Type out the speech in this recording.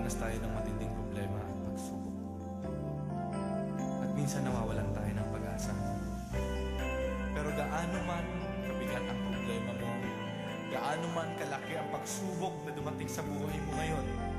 Nakakaranas tayo ng matinding problema at pagsubok. At minsan nawawalan tayo ng pag-asa. Pero gaano man kabigat ang problema mo, gaano man kalaki ang pagsubok na dumating sa buhay mo ngayon,